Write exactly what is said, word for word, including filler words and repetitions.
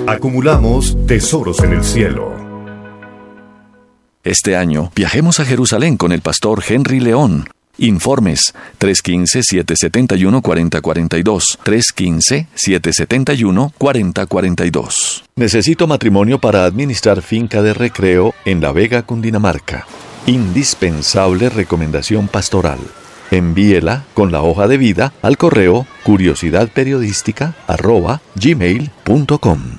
Acumulamos tesoros en el cielo. Este año viajemos a Jerusalén con el pastor Henry León. Informes tres uno cinco, siete siete uno, cuatro cero cuatro dos, tres uno cinco, siete siete uno, cuatro cero cuatro dos. Necesito matrimonio para administrar finca de recreo en La Vega, Cundinamarca. Indispensable recomendación pastoral. Envíela con la hoja de vida al correo curiosidadperiodística arroba gmail punto com.